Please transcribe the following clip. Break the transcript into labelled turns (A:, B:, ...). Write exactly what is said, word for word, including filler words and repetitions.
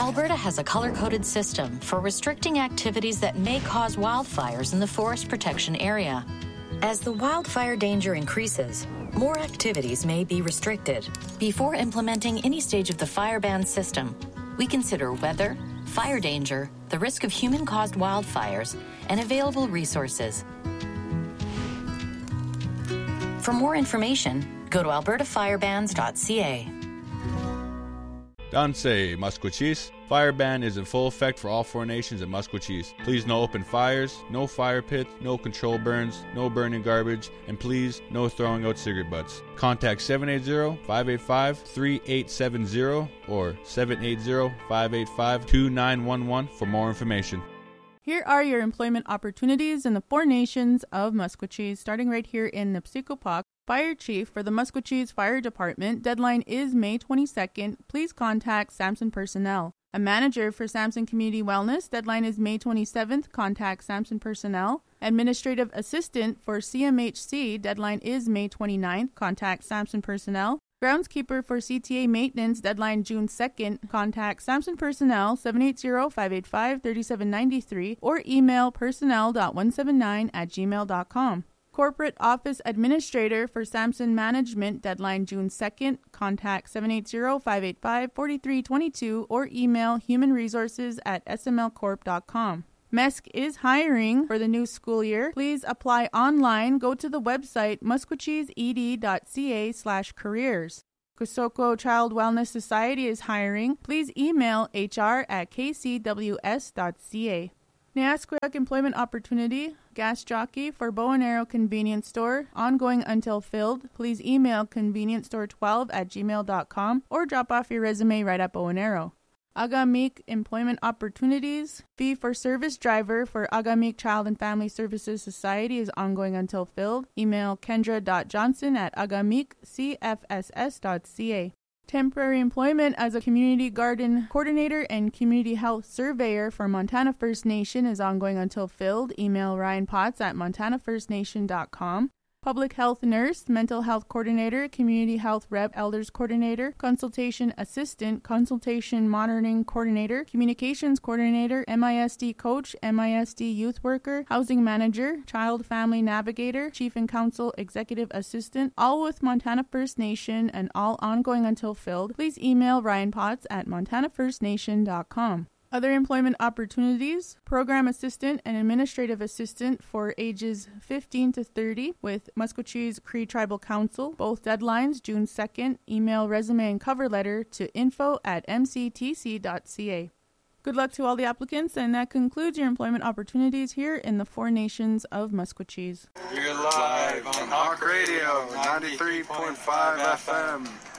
A: Alberta has a color-coded system for restricting activities that may cause wildfires in the forest protection area. As the wildfire danger increases, more activities may be restricted. Before implementing any stage of the fire ban system, we consider weather, fire danger, the risk of human-caused wildfires, and available resources. For more information, go to alberta fire bans dot c a.
B: Danse, Maskwacis. Fire ban is in full effect for all four nations at Maskwacis. Please no open fires, no fire pits, no control burns, no burning garbage, and please no throwing out cigarette butts. Contact seven eight zero, five eight five, three eight seven zero or seven eight zero, five eight five, two nine one one for more information.
C: Here are your employment opportunities in the four nations of Maskwacis, starting right here in Nipsikupak. Fire Chief for the Maskwacis Fire Department. Deadline is May twenty-second. Please contact Samson Personnel. A manager for Samson Community Wellness. Deadline is May twenty-seventh. Contact Samson Personnel. Administrative Assistant for C M H C. Deadline is May twenty-ninth. Contact Samson Personnel. Groundskeeper for C T A Maintenance. Deadline June second. Contact Samson Personnel seven eight zero, five eight five, three seven nine three or email personnel dot one seven nine at gmail dot com. Corporate Office Administrator for Samson Management. Deadline June second. Contact seven eight zero, five eight five, four three two two or email human resources at s m l corp dot com. M E S C is hiring for the new school year. Please apply online. Go to the website muskwachis.ed dot c a slash careers. Kusoko Child Wellness Society is hiring. Please email h r at k c w s dot c a. Neasqueyak Employment Opportunity, gas jockey for Bow and Arrow Convenience Store, ongoing until filled. Please email convenience store twelve at gmail dot com or drop off your resume right at Bow and Arrow. Agamik Employment Opportunities, fee for service driver for Agamik Child and Family Services Society is ongoing until filled. Email kendra dot johnson at agamik c f s s dot c a. Temporary employment as a community garden coordinator and community health surveyor for Montana First Nation is ongoing until filled. Email Ryan Potts at montana first nation dot com. Public health nurse, mental health coordinator, community health rep, elders coordinator, consultation assistant, consultation monitoring coordinator, communications coordinator, M I S D coach, M I S D youth worker, housing manager, child family navigator, chief and council executive assistant, all with Montana First Nation and all ongoing until filled. Please email Ryan Potts at montana first nation dot com. Other employment opportunities, program assistant and administrative assistant for ages fifteen to thirty with Maskwacis Cree Tribal Council. Both deadlines June second. Email resume and cover letter to info at m c t c dot c a. Good luck to all the applicants, and that concludes your employment opportunities here in the four nations of Maskwacis.
D: You're live on Hawk Radio, ninety-three point five F M.